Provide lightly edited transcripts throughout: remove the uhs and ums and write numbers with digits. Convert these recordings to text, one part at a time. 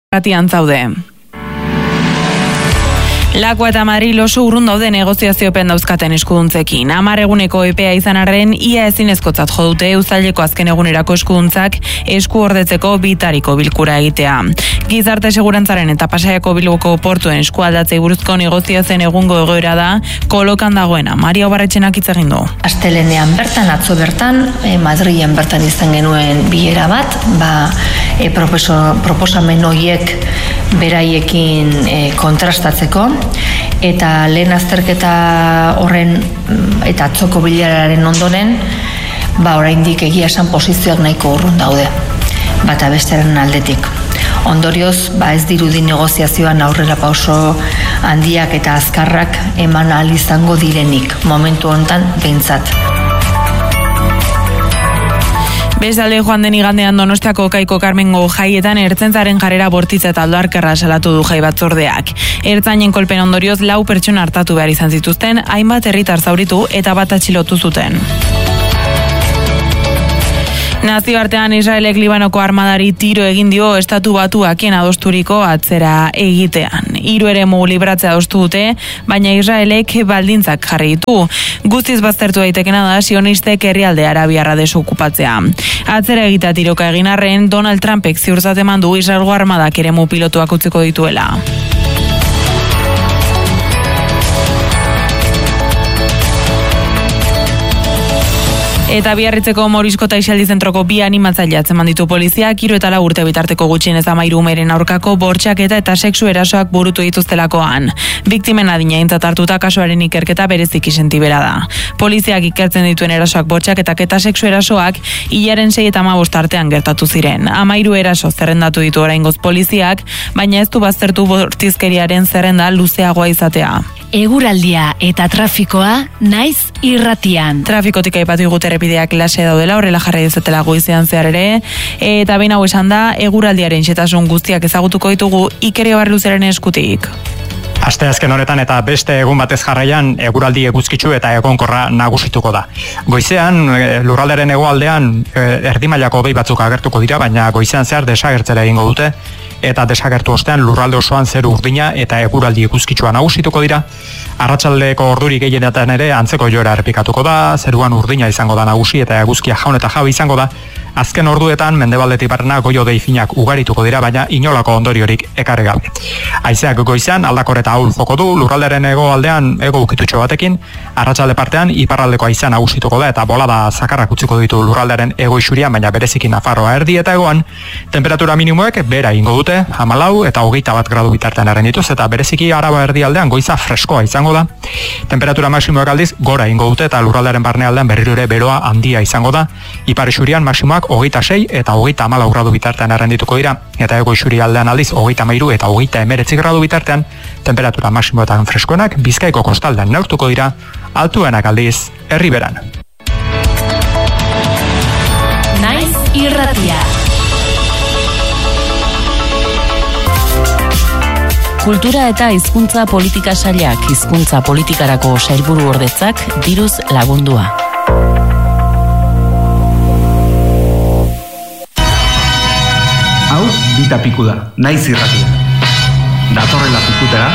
Ratian zaude. Lakua eta Madril oso urrun daude negoziaziopen dauzkaten eskuduntzekin. 10 eguneko epea izan arren, ia ezinezkotzat jo dute uztaileko azken egunerako eskuduntzak esku ordetzeko bitariko bilkura egitea. Gizarte segurantzaren eta Pasaiako Bilboko portuen eskualdatzei buruzko negoziazioen egungo egoera da kolokan dagoena. Maria Obarretxenak hitz egin du. Astelehenean bertan, atzo bertan, Madrilen bertan izan genuen bilera bat, proposamen horiek beraiekin kontrastatzeko, eta lehen azterketa horren eta atzoko bileraren ondoren, oraindik egia esan posizioak nahiko urrun daude, bata bestearen aldetik. Ondorioz, ez dirudi negoziazioan aurrera pauso handiak eta azkarrak eman ahal izango direnik, momentu hontan behintzat. Bestalde joan den igandean Donostiako Kaiko Karmengo jaietan ertzaintzaren jarrera bortitza eta aldarkerra salatu du jai batzordeak. Ertzainen kolpen ondorioz 4 pertsona hartatu behar izan zituzten, hainbat herritar zauritu eta bat atxilotu zuten. Nazioartean Israelek Libanoko armadari tiro egin dio Estatu Batuakien adosturiko atzera egitean. 3 eremu libratzea adostu dute, baina Israelek baldintzak jarri ditu. Guztiz baztertu daitekena da sionistek herrialde arabiarra desokupatzea. Atzera egitea tiroka egin arren, Donald Trumpek ziurzat eman du Israelgo armadak eremu pilotuak utziko dituela. Eta Biarritzeko Morizko Taixaldi zentroko 2 animatzaile atzeman ditu poliziak, 3 eta 4 urte bitarteko gutxienez 13 umeren aurkako bortxaketa eta sexu erasoak burutu dituztelakoan. Biktimen adina aintzat hartuta kasuaren ikerketa bereziki sentibera da. Poliziak ikertzen dituen erasoak, bortxaketak eta sexu erasoak hilaren 6 eta 15 artean gertatu ziren. 13 eraso zerrendatu ditu oraingoz poliziak, baina ez du baztertu bortizkeriaren zerrenda luzeagoa izatea. Eguraldia eta trafikoa naiz irratian. Trafikotik aipatu digute errepideak lase daudela, horrela jarri dezatela goizean zehar ere, eta behin hau esan da, eguraldiaren xetasun guztiak ezagutuko ditugu Iker Ibarluzeren eskutik. Asteazken honetan eta beste egun batez jarraian eguraldi eguzkitsu eta egonkorra nagusituko da. Goizean, lurraldearen hegoaldean erdi mailako hodei batzuk agertuko dira, baina goizean zehar desagertzera egingo dute, eta desagertu ostean lurralde osoan zeru urdina eta eguraldi eguzkitsua nagusituko dira. Arratsaldeko orduri gehienetan ere antzeko joera errepikatuko da, zeruan urdina izango da nagusi eta eguzkia jaun eta jabe izango da. Azken orduetan mendebaldetik barrena goio-hodei finak ugarituko dira, baina inolako ondoriorik ekarri gabe. Haizeak goizean aldakor eta ahul joko du, lurralderen hegoaldean hego ukitutxo batekin, arratsalde partean iparraldeko haizea nagusituko da eta bolada zakarrak utziko ditu lurralderen hego isurian, baina bereziki Nafarroa erdi eta hegoan. Temperatura minimoek behera egingo dute, 14 eta 21 gradu bitartean erren dituz, eta bereziki Araba erdialdean goiza freskoa izango da. Temperatura maximoak aldiz gora egingo dute eta lurralderen barnealdean berriro ere beroa handia izango da. Ipar isurian maximoak 26 eta 34 gradu bitartean errendituko dira, eta hego isurialdean aldiz 33 eta 39 gradu bitartean. Temperatura maximoetan freskoenak Bizkaiko kostaldean neurtuko dira, altuenak aldiz Erriberan. Naiz irratia. Kultura eta hizkuntza politika sailak hizkuntza politikarako sailburu ordetzak diruz lagundua. Hau, bita piku da, naiz irratia. Datorrela pikutera.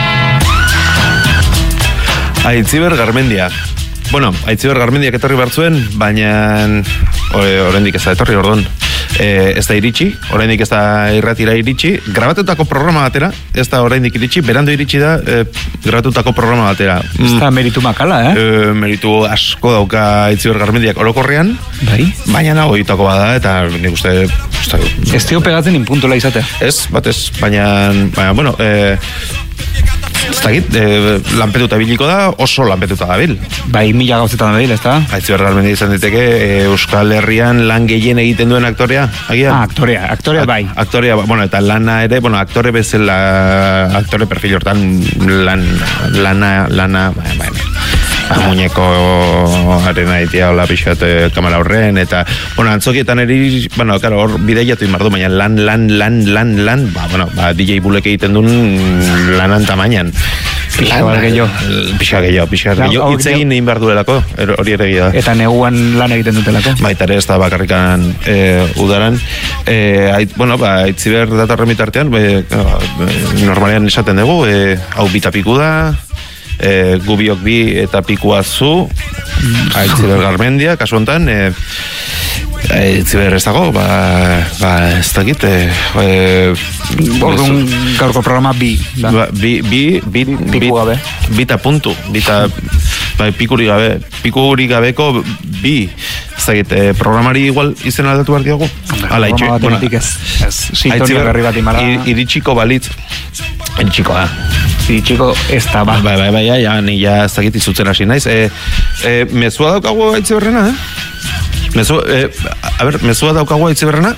Aitziber Garmendia. Bueno, Aitziber Garmendiak etorri bartzuen, baina oraindik ez da etorri, ordon. Ez da iritsi, oraindik ez da irratira iritsi. Grabatutako programa batera, ez da oraindik iritsi, berando iritsi da grabatutako programa batera. Ez da meritu makala, Meritu asko dauka Aitziber Garmendiak orokorrean, bai? Baina nago ditako bada, eta nik uste... Ez teo pegatzen inpuntola izatea. Ez, batez, baina bueno... Ez dakit, lanpetuta biliko da, oso lanpetuta dabil. Bai, 1000 gauzetan dabil, ez da? Aitziber Garmendia izan diteke, Euskal Herrian lan gehien egiten duen aktorea, agian? Aktorea bai. Aktorea, bueno, eta lana ere, bueno, aktore bezala, aktore perfil hortan, lana, muñeko arena itea hola pixat kamera horren, eta, bueno, antzokietan eri, bueno, karo, hor bideiatu inbardu, baina lan, DJ Bulek egiten duen lanan tamainan. Pixka gehiago. Itzegin egin behar duelako, hori ere egia. Eta neguan lan egiten dutelako. Baita ere, ez da bakarrikan udaran. Aitziber datorren bitartean, normalean esaten dugu, hau bitapiku da, gubiok bi eta pikua zu, Aitziber Garmendia, kasu honetan, Aitziber ez dago, ez dakit, orduan gaurko programa bi, da. Pikua be. Bita puntu, pikurik gabeko bi, ez dakit, programari igual izen aldatu behar diago? Ala, sintonia berri bat imara. Iritsiko balitz, iritsikoa. Iritsiko ez da, ba. Ni ja ez dakit izutzen hasi naiz. Mezua daukagu Aitziberrena, mezua daukagu Aitziberrena?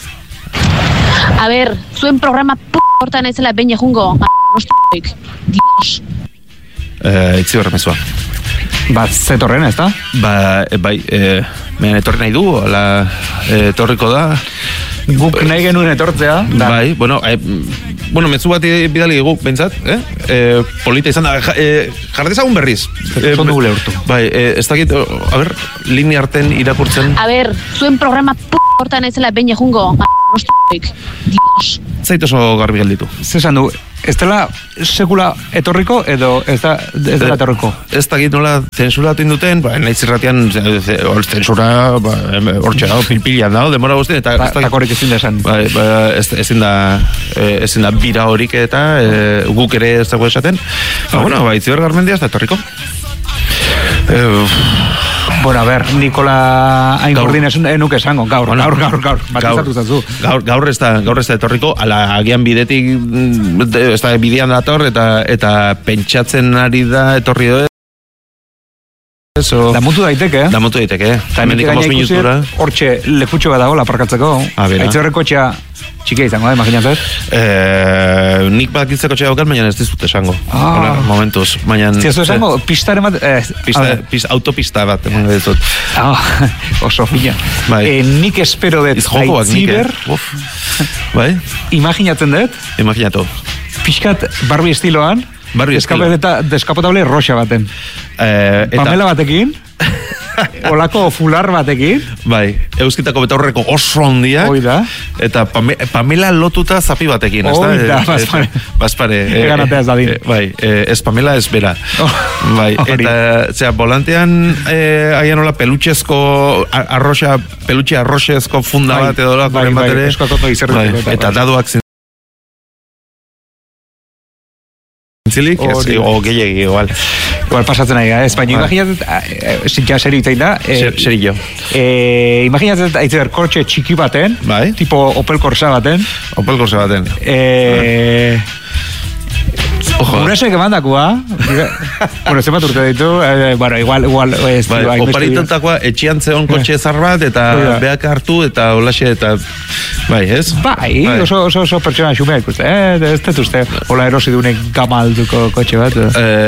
A ber, zuen programa hortan ezela behin jungo. Dios. Aitziberra mezua. Zetorren, ez da? Mehen etorri nahi du, etorriko da. Guk nahi genuen etortzea. Bai, mezu bat bidali dugu, bentsat, polita izan da, jardezagun berriz. Zondu gule urtu. Bai, ez dakit, linea arten irakurtzen. A ber, zuen programa hortan ezela behin jungo. Dios. Zait oso garbi gelditu. Zesan du, ez dela sekula etorriko edo ez dela etorriko? Ez dakit nola zensuratu induten, nahiz irratian zensura hortxe dago, pilpilean dago, demora guztien, eta takorik ezin desan. Ezin da bira horik eta guk ere ez dago esaten. Aitziber Garmendia ez da etorriko. Bueno, a ver, Nikola Aingordin enuke esango, gaur, batizatu zazu. Gaur ez da etorriko, ala agian bidetik, ez da bidean dator, eta pentsatzen ari da etorri doa. Damutu daiteke, Eta hemendik 5 minutura. Hortxe lekutxo bat dago laparkatzeko. Aitzerreko txea txikia izango, imaginatzen? Nik bakitzeko txea daukal, baina ez dizut esango. Momentuz. Ziazu esango, pistaren bat? Autopista bat, emango dizut. Oso fina. Nik espero dut Aitziber. Imaginatzen dut? Imaginatu. Piskat Barbie estiloan. Deskapotable roxa baten. Pamela batekin, olako fular batekin. Bai, euskitako betaurreko oso handiak. Oida. Eta Pamela lotuta zapi batekin. Oida, Baspare. Egan ateaz dadin. Bai, ez Pamela, ez bera. Bai, eta volantean aian hola pelutxezko pelutxe arroxezko funda bat edo hola. Bai, eta daduak zilik, o gehiagi igual pasatzen nahi, baina imaginatzen ja seri itzain da seri jo imaginatzen Aitziber kortxe txiki baten tipo Opel Corsa baten Gurasoek emandakua zenbat urte ditu igual oparitutakoa etxian zeon kotxe zar bat eta beak hartu eta olaxe eta ez? Oso pertsona xumeak ez dut uste hola erosi dunek gamalduko kotxe bat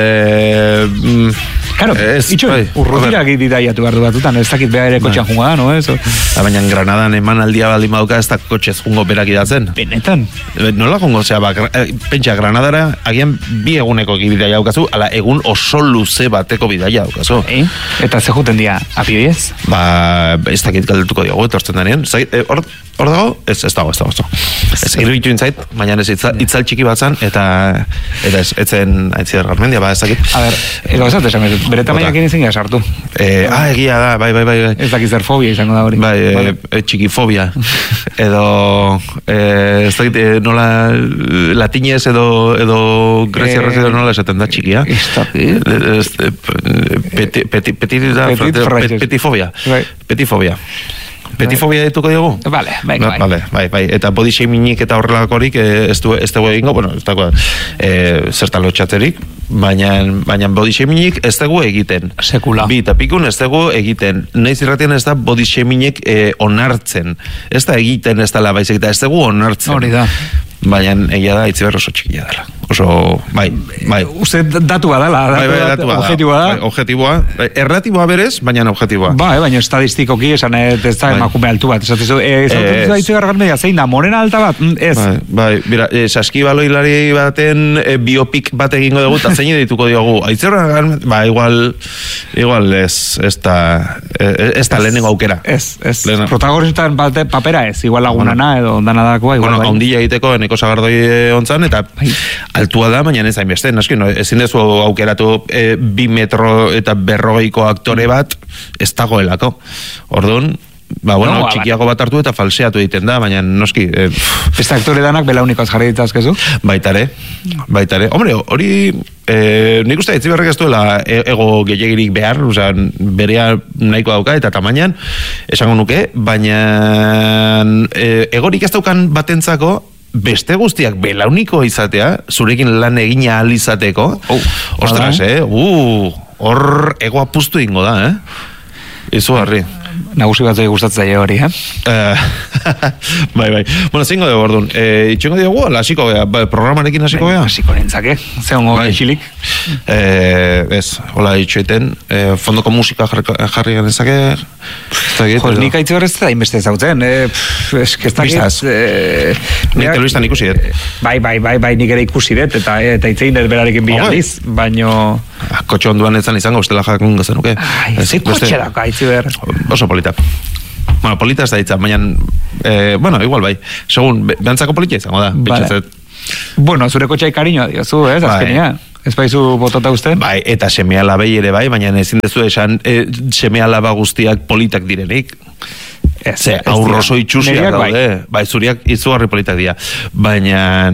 Karo, urrutirak idaiatu behar du batutan, ez dakit beha ere kotxean junga da, no? Baina Granadan eman aldia baldin baduka ez da kotxez jungo berak idatzen. Benetan? Nola jungo, pentsa, Granadara agian bi eguneko bidaia daukazu, ala egun oso luze bateko bidaia daukazu. Eta ze juten dia, apibidez? Ez dakit galdetuko diogu, etortzen denean. Hor dago? Ez dago. Ez iruditu intzait, baina ez itzal txiki bat zan, eta etzen Aitziber Garmendia, ez dakit. A ber, ego ez esan, bere tamainak izan gara sartu. Egia da, bai. Ez dakit zer fobia izango da hori. Bai, txikifobia. Edo, ez dakit, nola latinez edo greziarraz edo nola esaten da txikia. Ez dakit. Petifobia. Petifobia dituko diogu? Bai. Eta body shamingik eta horrelakorik ez dugu egingo, ez dago zertan lotxatzerik, baina body shamingik ez dugu egiten. Sekula. Bi eta pikun ez dugu egiten. Naiz irratian ez da body shamingik onartzen. Ez da egiten ez dela baizik eta ez dugu onartzen. Hori da. Baina egia da Aitziber oso txikia dela. oso, bai. Uste datu badala, objetiboa. Erlatiboa berez, baina objetiboa. Baina estadistikoki esan ez da emakume altu bat. Esatezu, Itziber Garmendia, zein da, morena alta bat? Ez. Bai, mira, saskibaloilari baten biopik bat egingo dugu, eta zein dituko diogu. Itziber Garmendia, igual ez da lehenengo aukera. Ez. Protagonistan papera ez, igual lagunana edo danadakoa. Bueno, ondila egiteko eneko sagardoi ontzan, eta altua da, baina ez hainbeste. Ezin dezu aukeratu 2 metro eta 150 aktore bat, ez dagoelako. Orduan, txikiago bat hartu eta falseatu egiten da, baina noski... Beste aktore danak belaunikaz jarri ditazkezu? Baitare. Hombre, hori... nik uste Itziberrek ez duela ego gehiagirik behar, berea nahiko dauka eta tamainan, esango nuke, baina egorik ez daukan batentzako, beste guztiak belauniko izatea, zurekin lan egina ahal izateko, ostras, hor ego apustu ingo da, Izu harri. Nagusi batzoi gustatzen zaie hori, Bai. Bueno, zingo dugu, orduan. Itxengo dugu, hasiko gea, programarekin hasiko gea? Hasiko nintzake, zehongo gaixilik. Ez, hola itxoeten, fondoko musika jarri ganezake? Nik haitzi horrez da inbeste ezautzen. Bistaz? Nik telebistan ikusi dut. Bai, nik ere ikusi dut, eta itzein dut berarekin bialdiz, baino... Kotxe onduan etzan izango, ustela jakun gazenuke. Zer kotxe dako, haitzi ber? Oso polita. Bueno, polita ez da ditza, baina, igual bai. Segun, behantzako polita izango da. Bueno, zure kotxai kariñoa diozu, azkenia. Ez baizu botota usten? Bai, eta seme-alabei ere bai, baina ezin dezu esan seme-alaba guztiak politak direnik. Aurroso itxusiak daude. Bai, zuriak izugarri politak dira. Baina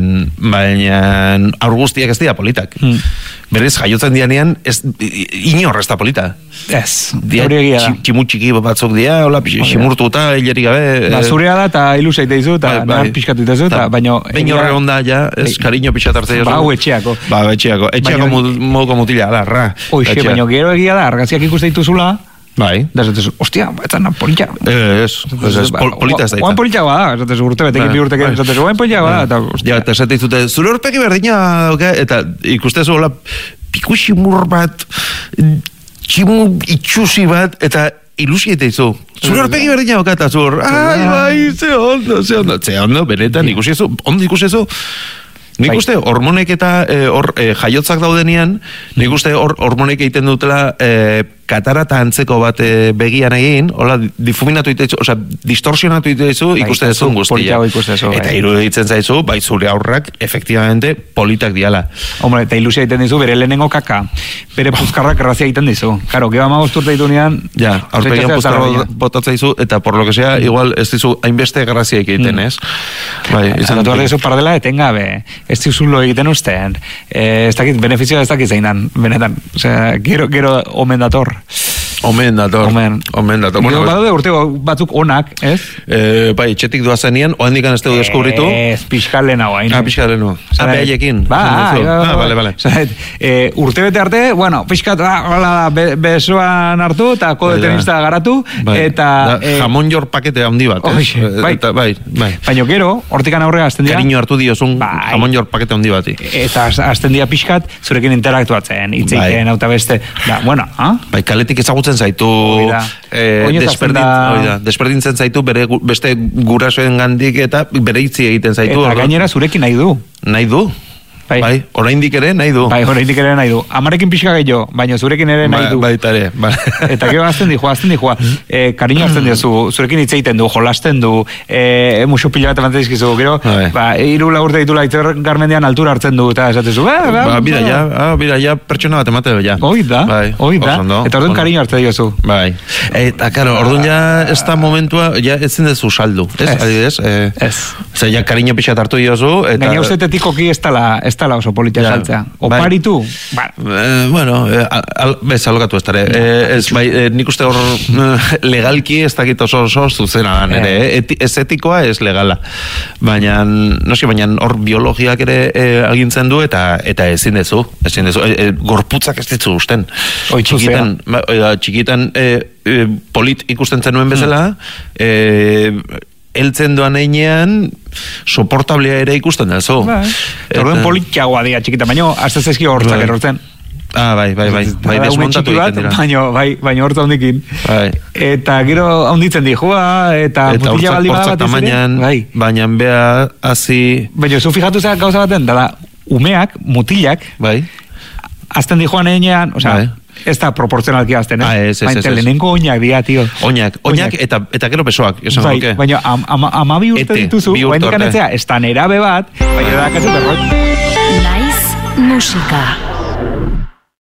aur guztiak ez dira politak. Berez, jaiotzen dianean, inor ez da polita. Ez, hori egia da. Tximutxiki batzuk dira, ximurtu eta hilerik gabe. Zurea da, eta ilusa itezu, eta nahan pixkatu itezu, eta baino... Baino horre onda, ja, ez kariño pixatartzea. Etxeako. Etxeako moduko mutila, ala, Oixe, baino gero egia da, argaziak ikuste dituzula, bai. Da esatezu, ostia, etzan polita. Polita ez da. Oan polita bada, esatezu, urtebetekin bi urtekin, esatezu, oan polita bada. Ja, eta esatizute, zure urpeki berdina, eta ikustezu, hola, pikuximur bat, tximu itxusi bat, eta ilusieta izu. Zure urpeki berdina, eta zur, bai, ze ondo, benetan, ikusi ezu, ondo ikusi ezu. Nik uste, hormonek eta jaiotzak daudenean, nik uste hormonek egiten dutela katarata antzeko bat begian egin, hola, difuminatu itezu, oza, distorsionatu itezu, ikuste dezun guztia. Eta iruditzen zaizu, bai zure aurrak, efectivamente, politak diala. Hombre, eta ilusia egiten dizu, bere lehenengo kaka, bere puzkarrak grazia egiten dizu. Karo, geba magosturte ditu nian... Ja, aurpegian puzkarra botatza dizu, eta por lo que sea, igual, ez dizu, hainbeste grazia egiten, ez? Bai, izan dut. Eta pardela etengabe, ez dizulo egiten ustean, ez dakit, benefizioa ez dakit zeinan, benetan, osea, gero omen dator. Omen dator. Bueno, badaude urte batzuk onak, ez? Bai, txetik duazenean, oandikan ez dugu deskubritu. Ez, pixkalen hau hain. Pixkalen hau. Behaiekin. Vale. Urte bete arte, bueno, pixkat, besoan hartu, eta kode tenista garatu, eta... Jamon jor pakete handi bat, ez? Bai. Baina gero, hortikan aurrera azten dira... Kariño hartu diozun jamon jor pakete handi bati. Eta azten dira pixkat, zurekin interaktuatzen, itzeiten, auta beste... Bueno, bai, kaletik ezagutzen zaitu, desberdintzen zaitu beste gurasoen gandik eta bere itzi egiten zaitu. Eta gainera zurekin nahi du. Nahi du? Bai, oraindik ere nahi du. Amarekin pixka gehiago, baina zurekin ere nahi du. Baita ere. Eta gero azten di joa. Kariño hartzen diozu, zurekin hitz egiten du, jolasten du, musu pila bat emantzen dizkizu, gero, 3 urte ditula Itziber Garmendian altura hartzen du, eta esatezu, bira ja, pertsona bat emate ja. Hoi da. Eta orduan kariño hartzen diozu. Bai. Eta, karo, orduan ja, ez da momentua, ja ez dezu saldu, ez? Ez. Zer, ja, kariño pixat hartu diozu, eta... Gaina ustetetikoki ez tala oso politia saltzea. Oparitu? Bueno, bez, alokatu ez dara. Nik uste hor legalki ez dakit oso zuzena dan ere. Ez etikoa ez legala. Baina hor biologiak ere agintzen du eta ezin dezu. Gorputzak ez ditzu usten. Txikitan polit ikusten zenuen bezala, heltzen doan einean, soportablea ere ikusten da, zo. Orden politiagoa dia txikita, baino, azte zezkio hortzak erortzen. Bai, desmontatu egiten dira. Baina hortza hondikin. Eta gero handitzen di, joa, eta mutila baldi bada bat ez baina bea hazi... Baina, zu fijatu zera gauza baten, dala, umeak, mutilak, azten di joan eginean, osea, ez da proportzionalki azten, ez. Lehenengo oinak dia, tio. Oinak eta gero besoak, esan duke. Baina, amabi urte dituzu, baina dikanatzea, ez da nerabe bat, baina da kasu berroi. Naiz musika.